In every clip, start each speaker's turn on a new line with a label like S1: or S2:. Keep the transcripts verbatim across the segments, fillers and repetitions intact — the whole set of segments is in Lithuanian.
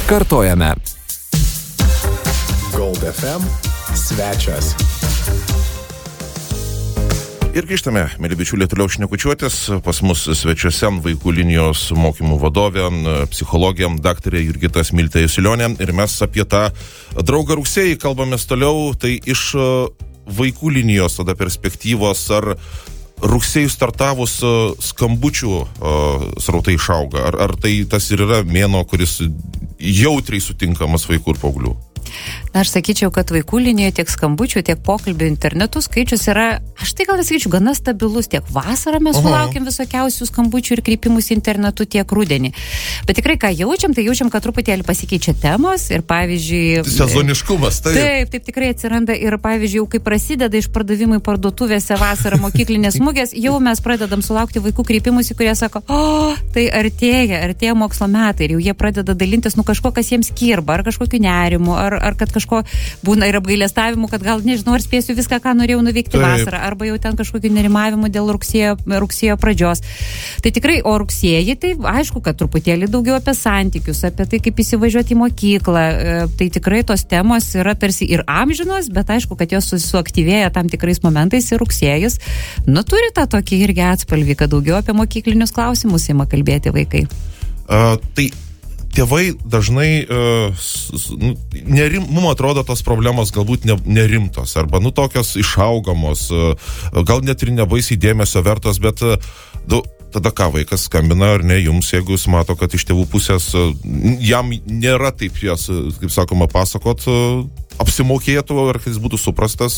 S1: Kartojame.
S2: Gold F M svečias.
S3: Ir grįžtame, mėly bičiuliai, toliau šnekučiuotis. Pas mus svečiuose vaikų linijos mokymų vadovė, psichologė, daktarė Jurgita Smiltė Jusilionė. Ir mes apie tą draugą rugsėjį kalbamės toliau. Tai iš vaikų linijos tada perspektyvos, ar rugsėjį startavus skambučių srautai išauga? Ar, ar tai tas ir yra mėnuo, kuris jautriai sutinkamas vaikų ir paauglių?
S4: Na, aš sakyčiau, kad vaikų linijoje tiek skambučių, tiek pokalbių internetu skaičius yra, aš tai gal nesakyčiau, gana stabilus. Tiek vasarą mes sulaukiam visokiausių skambučių ir kreipimus internetu, tiek rudenį. Bet tikrai, ką jaučiam, tai jaučiam, kad truputėlį pasikeičia temos ir, pavyzdžiui...
S3: Sezoniškumas, taip.
S4: Taip, taip tikrai atsiranda ir, pavyzdžiui, jau kai prasideda išpardavimai parduotuvėse vasarą mokyklinės mugės, jau mes pradedam sulaukti vaikų kreipimusi, kurie sako, o, tai artėja, artėja mokslo metai ir jau jie pradeda dalintis, nu kažko, kas jiems kirba, ar kažkokiu nerimu, ar ar kad kažko būna ir apgailėstavimų, kad gal nežinau, ar spėsiu viską, ką norėjau nuveikti Taip. vasarą, arba jau ten kažkokiu nerimavimu dėl rugsėjo, rugsėjo pradžios. Tai tikrai, o rugsėjį, tai aišku, kad truputėlį daugiau apie santykius, apie tai, kaip įsivažiuoti į mokyklą. Tai tikrai tos temos yra tarsi ir amžinos, bet aišku, kad jos suaktyvėja tam tikrais momentais ir rugsėjus. Nu, turi tą tokį irgi atspalvį, kad daugiau apie mokyklinius klausimus ima kalbėti vaikai.
S3: Uh, tai Tėvai dažnai, nu, nerim, mums atrodo tos problemos galbūt ne, nerimtos, arba, nu, tokios išaugamos, gal net ir nebaisiai dėmesio vertos, bet du, tada ką vaikas skambina, ar ne, jums, jeigu jis mato, kad iš tėvų pusės jam nėra taip jas, kaip sakoma, pasakot, apsimokėtų, ar kad jis būtų suprastas,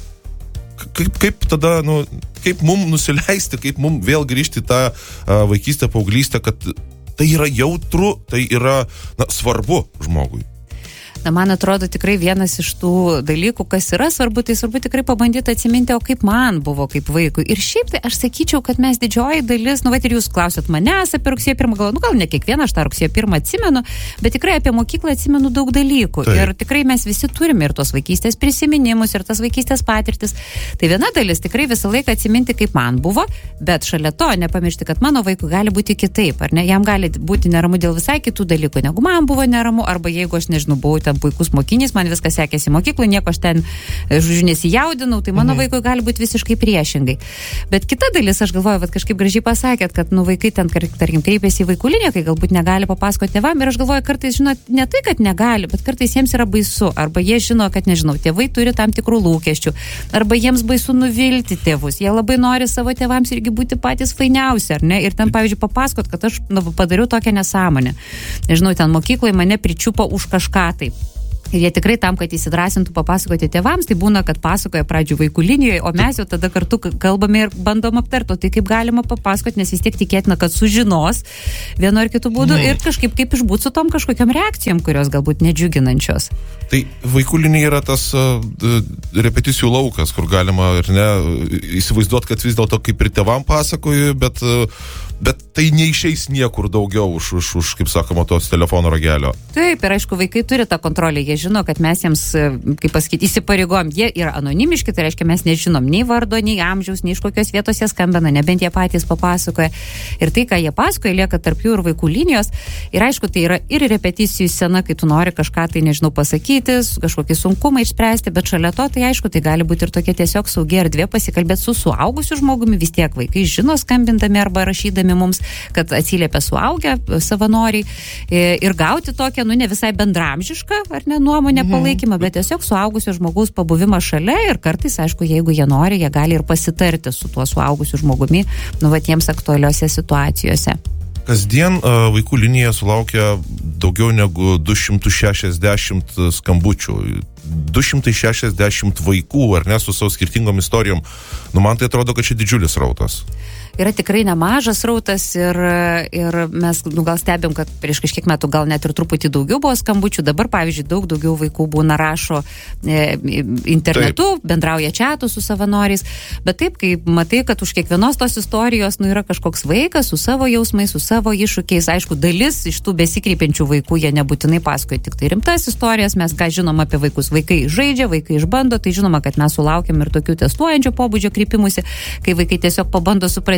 S3: kaip, kaip tada, nu, kaip mum nusileisti, kaip mum vėl grįžti tą vaikystę, paauglystę, kad tai yra jautru, tai yra, na, svarbu žmogui.
S4: Na, man atrodo tikrai vienas iš tų dalykų, kas yra svarbu, tai svarbu tikrai pabandyti atsiminti, o kaip man buvo kaip vaikui. Ir šiaip tai aš sakyčiau, kad mes didžioji dalis, nu, va, ir jūs klausėt manęs apie rugsėjo pirmą, gal, nu, gal ne kiekvieną aš tą rugsėjo pirmą atsimenu, bet tikrai apie mokyklą atsimenu daug dalykų. Tai. Ir tikrai mes visi turime ir tos vaikystės prisiminimus, ir tas vaikystės patirtis. Tai viena dalis tikrai visą laiką atsiminti, kaip man buvo, bet šalia to nepamiršti, kad mano vaikui gali būti kitaip, ar ne? Jam gali būti neramu dėl visai kitų dalykų, negu man buvo neramu, arba jeigu aš nežinau, buvau ten puikus mokinys, man viskas sekėsi mokyklai, nieko aš ten, žodžiu, nesijaudinau, tai mano mhm. vaikui gali būti visiškai priešingai. Bet kita dalis, aš galvoju, kad kažkaip gražiai pasakėt, kad, nu, vaikai ten, tarkim, kreipiasi į vaikų liniją, kai galbūt negali papasakoti tėvam, ir aš galvoju, kartais, žinot, ne tai, kad negali, bet kartais jiems yra baisu, arba jie žino, kad, nežinau, tėvai turi tam tikrų lūkesčių, arba jiems baisu nuvilti tėvus, jie labai nori savo tėvams irgi būti patys fainiausi, ar ne, ir ten, pavyzdžiui, papasakot, kad aš, nu, padariau tokią nesąmonę. Nežinau, ten mokykloje mane pričiupo už kažką taip. Ir jie tikrai tam, kad įsidrasintų papasakoti tėvams, tai būna, kad pasakoja pradžių vaikų linijoje, o mes jau tada kartu kalbame ir bandom aptarti, tai kaip galima papasakoti, nes vis tiek tikėtina, kad sužinos vienu ar kitu būdu mm. ir kažkaip kaip išbūt su tom kažkokiam reakcijom, kurios galbūt nedžiuginančios. Tai
S3: vaikų linija yra tas uh, repeticijų laukas, kur galima ir ne įsivaizduoti, kad vis dėlto kaip ir tėvam pasakoju, bet uh, bet tai neišeis niekur daugiau už, už, už kaip sakoma, tos telefono ragelio.
S4: Taip, ir aišku, vaikai turi tą kontrolę, jie žino, kad mes jiems, kaip pasakyti, įsipareigojom, jie yra anonimiški, tai reiškia, mes nežinom nei vardo, nei amžiaus, nei iš kokios vietos jie skambina, nebent jie patys papasakoja. Ir tai, ką jie pasakoja, lieka tarp jų ir vaikų linijos. Ir aišku, tai yra ir repeticijų scena, kai tu nori kažką, tai nežinau, pasakyti, kažkokį sunkumą išspręsti, bet šalia to, tai aišku, tai gali būti ir tokia tiesiog saugi erdvė pasikalbėti su suaugusiu žmogumi, vis tiek vaikai žino skambindami arba rašydami mums, kad atsiliepia suaugę savanoriai ir gauti tokią, nu, ne visai bendramžišką, ar ne, nuomonę mhm. palaikymą, bet tiesiog suaugusio žmogaus pabuvimą šalia ir kartais, aišku, jeigu jie nori, jie gali ir pasitarti su tuo suaugusiu žmogumi, nu, va, tiems aktualiuose situacijose.
S3: Kasdien uh, vaikų linija sulaukia daugiau negu du šimtus šešiasdešimt skambučių. du šimtai šešiasdešimt vaikų, ar ne, su savo skirtingom istorijom. Nu, man tai atrodo, kad čia didžiulis rautas.
S4: Yra tikrai nemažas rautas ir, ir mes, nu, gal stebim, kad prieš kažkiek metų gal net ir truputį daugiau buvo skambučių. Dabar, pavyzdžiui, daug daugiau vaikų būna rašo e, internetu, taip. Bendrauja čiatu su savanoriais. Bet taip, kai matai, kad už kiekvienos tos istorijos, nu, yra kažkoks vaikas su savo jausmais, su savo iššūkiais. Aišku, dalis iš tų besikreipiančių vaikų, jie nebūtinai pasakoja tik tai rimtas istorijas. Mes ką žinom apie vaikus. Vaikai žaidžia, vaikai išbando, tai žinoma, kad mes sulaukiam ir tokių testuojančio pobūdžio kreipimusi, kai vaikai tiesiog pabando suprasti,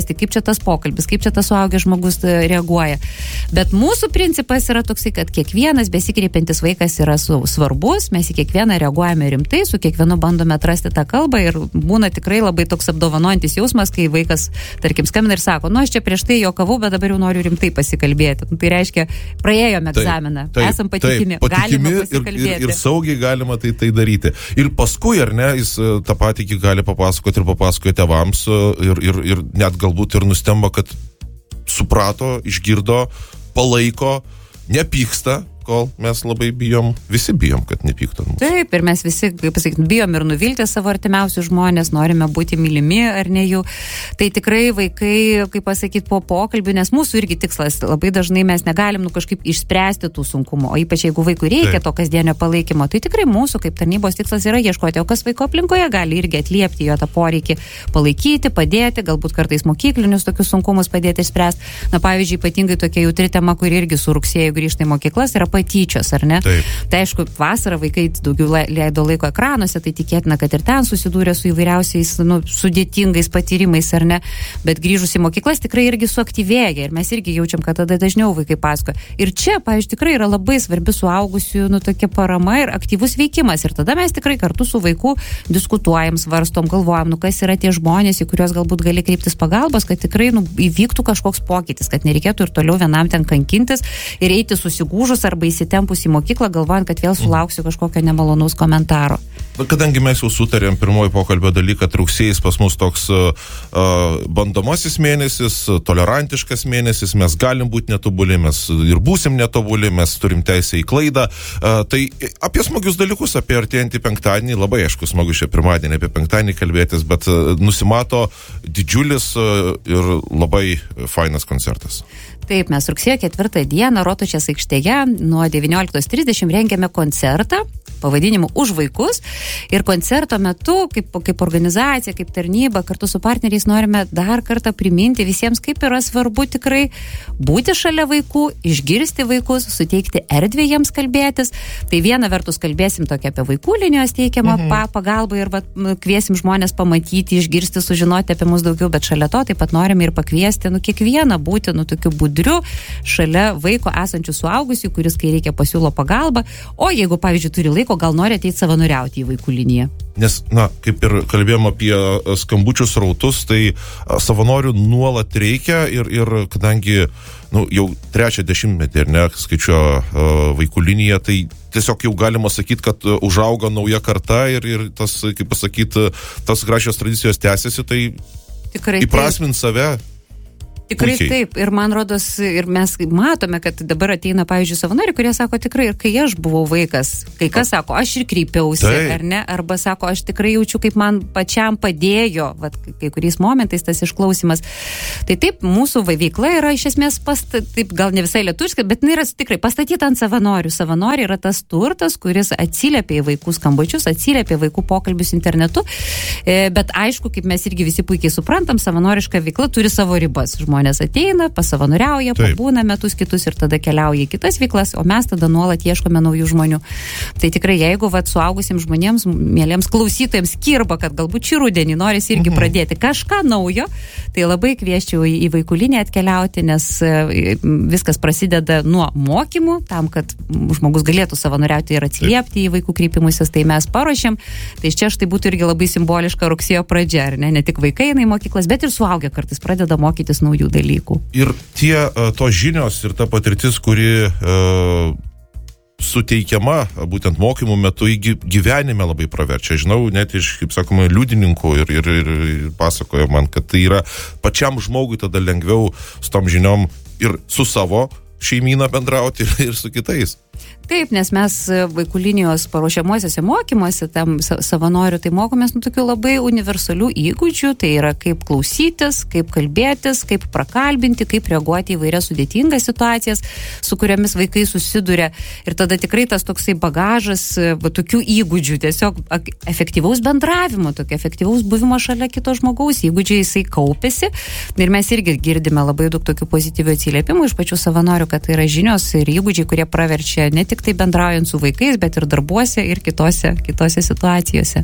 S4: suprasti, kaip čia tas pokalbis, kaip čia tas suaugęs žmogus reaguoja. Bet mūsų principas yra toksai, kad kiekvienas besikreipiantis vaikas yra su, svarbus, mes į kiekvieną reaguojame rimtai, su kiekvienu bandome atrasti tą kalbą ir būna tikrai labai toks apdovanojantis jausmas, kai vaikas, tarkim, skambina ir sako, nu aš čia prieš tai juokavau, bet dabar jau noriu rimtai pasikalbėti. Nu, tai reiškia, praėjome egzaminą, taip, esam patikimi, taip, patikimi galima pasikalbėti.
S3: Ir, ir, ir saugiai galima tai, tai daryti. Ir paskui, ar ne, jis tą patį gali papasakoti ir papasakoti tėvams ir, ir, ir net galbūt ir nustemba, kad suprato, išgirdo, palaiko, nepyksta, kol mes labai bijom, visi bijom, kad nepyktų.
S4: Taip, ir mes visi, kaip pasakyti, bijom ir nuvilti savo artimiausius žmonės, norime būti mylimi ar ne jų. Tai tikrai vaikai, kaip pasakyti, po pokalbių, nes mūsų irgi tikslas, labai dažnai mes negalim nu, kažkaip išspręsti tų sunkumų, o ypač jeigu vaikui reikia Taip. to kasdienio palaikymo, tai tikrai mūsų kaip tarnybos tikslas yra ieškoti, o kas vaiko aplinkoje gali irgi atliepti jo tą poreikį, palaikyti, padėti, galbūt kartais mokyklinius tokius sunkumus padėti išspręsti. Na, pavyzdžiui, ypatingai tokia jautri tema, kuri irgi su rugsėju grįžta į mokyklas, yra patyčios, ar ne?
S3: Taip.
S4: Tai aišku, vasarą vaikai daugiau leido laiko ekranuose, tai tikėtina, kad ir ten susidūrė su įvairiausiais nu, sudėtingais patyrimais, ar ne? Bet grįžus į mokyklas tikrai irgi suaktyvėja ir mes irgi jaučiam, kad tada dažniau vaikai pasakoja. Ir čia, pavyzdžiui, tikrai yra labai svarbi suaugusių nu, tokia parama ir aktyvus veikimas. Ir tada mes tikrai kartu su vaiku diskutuojam, svarstom, galvojam, nu kas yra tie žmonės, į kuriuos galbūt gali kreiptis pagalbos, kad tikrai nu, įvyktų kažkoks pokytis, kad nereikėtų ir toliau vienam ten kankintis ir eiti susigūžus arba įsitempus į mokyklą, galvojant, kad vėl sulauksiu kažkokio nemalonaus komentaro.
S3: Kadangi mes jau sutarėm pirmoji pokalbio dalyką, kad rugsėjais pas mus toks uh, bandomasis mėnesis, tolerantiškas mėnesis, mes galim būti netobuli, mes ir būsim netobuli, mes turim teisę į klaidą. Uh, tai apie smagius dalykus, apie artėjantį penktadienį, labai aišku, smagu šią pirmadienį apie penktadienį kalbėtis, bet uh, nusimato didžiulis uh, ir labai fainas koncertas.
S4: Taip, mes rugsėjo ketvirtą dieną Rotušės aikštėje nuo devynioliktos trisdešimt rengiame koncertą pavadinimu Už vaikus ir koncerto metu, kaip, kaip organizacija, kaip tarnyba, kartu su partneriais norime dar kartą priminti visiems, kaip yra svarbu tikrai būti šalia vaikų, išgirsti vaikus, suteikti erdvę jiems kalbėtis. Tai viena vertus kalbėsim tokia apie vaikų linijos teikiamą mhm. pagalbą ir va, kviesim žmonės pamatyti, išgirsti, sužinoti apie mus daugiau, bet šalia to taip pat norime ir pakviesti nu, kiekvieną būti nu, tokiu budriu šalia vaiko esančių suaugusių, kuris kai reikia pasiūlo pagalbą, o jeigu, pavyzdžiui, turi laiko, gal nori ateiti savanoriauti į vaikų liniją.
S3: Nes, na, kaip ir kalbėjom apie skambučius rautus, tai savanorių nuolat reikia ir, ir kadangi, nu, jau trečią dešimtmetį, ar ne, skaičiuoja vaikų liniją, tai tiesiog jau galima sakyti, kad užauga nauja karta ir, ir tas, kaip pasakyti, tas gražios tradicijos tęsiasi, tai
S4: tikrai
S3: įprasmint save.
S4: Tikrai
S3: Puikiai.
S4: Taip, ir man rodos, ir mes matome, kad dabar ateina, pavyzdžiui, savanoriai, kurie sako tikrai, ir kai aš buvau vaikas, kai kas sako, aš ir kreipiausi,
S3: taip.
S4: Ar ne, arba sako, aš tikrai jaučiu, kaip man pačiam padėjo, vat, kai kuriais momentais tas išklausimas. Tai taip, mūsų veikla yra iš esmės, past, taip, gal ne visai lietuviška, bet jinai yra tikrai pastatyta ant savanorių. Savanoriai yra tas turtas, kuris atsiliepia į vaikų skambučius, atsiliepia į vaikų pokalbius internetu, bet aišku, kaip mes irgi visi puikiai suprantam, savanoriška veikla turi savo ribas. Žmonės ateina, pasavanoriauja, Taip. pabūna metus kitus ir tada keliauja į kitas veiklas, o mes tada nuolat ieškome naujų žmonių. Tai tikrai, jeigu vat, suaugusiems žmonėms, mieliems klausytojams kirba, kad galbūt šį rudenį norisi irgi mhm. pradėti kažką naujo, tai labai kvieščiau į, į vaikų liniją atkeliauti, nes viskas prasideda nuo mokymų, tam, kad žmogus galėtų savanoriauti ir atsiliepti Taip. į vaikų kreipimusis, tai mes paruošėm. Tai čia štai būtų irgi labai simboliška rugsėjo pradžia, ar ne? Ne tik vaikai eina į mokyklas, bet ir suaugę kartais pradeda mokytis naujų dalykų.
S3: Ir tie uh, tos žinios ir ta patirtis, kuri uh, suteikiama būtent mokymų metu į gyvenime labai praverčia. Žinau, net iš, kaip sakoma, liudininkų ir, ir, ir, ir pasakoja man, kad tai yra pačiam žmogui tada lengviau su tom žiniom ir su savo šeimyną bendrauti ir, ir su kitais.
S4: Taip, nes mes vaikų linijos paruošiamuosiuose mokymuose, tam savanorių, tai mokomės nu tokių labai universalių įgūdžių, tai yra kaip klausytis, kaip kalbėtis, kaip prakalbinti, kaip reaguoti į vairias sudėtingas situacijas, su kuriomis vaikai susiduria. Ir tada tikrai tas toksai bagažas, va, tokių įgūdžių, tiesiog efektyvaus bendravimo, tokio efektyvaus buvimo šalia kito žmogaus, įgūdžiai jisai kaupėsi. Ir mes irgi girdime labai daug tokių pozityvių atsiliepimų iš pačių savanorių, kad tai yra žinios ir įgūdžiai, kurie praverčia ne tik tai bendraujant su vaikais, bet ir darbuose ir kitose, kitose situacijose.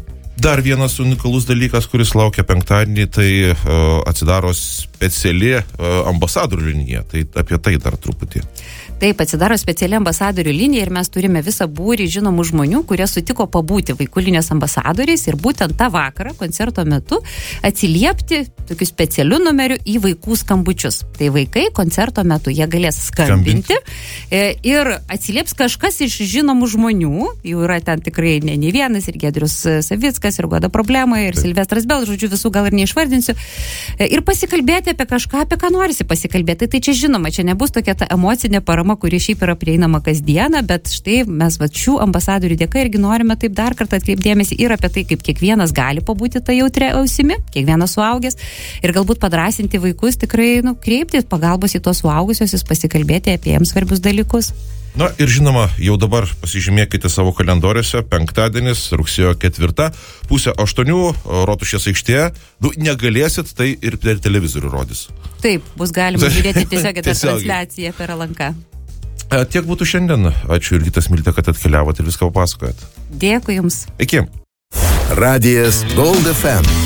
S3: Dar vienas unikalus dalykas, kuris laukia penktadienį, tai uh, atsidaro speciali uh, ambasadorių linija. Tai apie tai dar truputį.
S4: Taip, atsidaro speciali ambasadorių linija ir mes turime visą būrį žinomų žmonių, kurie sutiko pabūti vaikų linijos ambasadoriais ir būtent tą vakarą, koncerto metu, atsiliepti tokiu specialiu numeriu į vaikų skambučius. Tai vaikai koncerto metu jie galės skambinti, skambinti. Ir atsilieps kažkas iš žinomų žmonių, jų yra ten tikrai ne, ne vienas, ir Giedrius Savickas, ir Goda Problema, ir Taip. Silvestras Bel, žodžiu, visų gal ir neišvardinsiu. Ir pasikalbėti apie kažką, apie ką norisi pasikalbėti. Tai čia žinoma, čia nebus tokia ta emocinė parama, kuri šiaip yra prieinama kasdieną, bet štai mes va šių ambasadorių dėka irgi norime taip dar kartą atkreipdėmėsi ir apie tai, kaip kiekvienas gali pabūti tą jautrią ausimi, kiekvienas suaugęs, ir galbūt padrąsinti vaikus tikrai, nu, kreiptis pagalbos į tuos suaugusiosius, pasikalbėti apie jiems svarbius dalykus.
S3: Na ir žinoma, jau dabar pasižymėkite savo kalendoriuose, penktadienis, rugsėjo ketvirta, pusė aštuonių, Rotušės aikštėje. Nu, negalėsit, tai ir per televizorių rodys.
S4: Taip, bus galima žiūrėti tiesiog tą transliaciją per L N K.
S3: Tiek būtų šiandien. Ačiū Jurgita Smiltė, kad atkeliavote ir viską papasakojot.
S4: Dėkui Jums.
S3: Iki.
S2: Radijas Gold F M.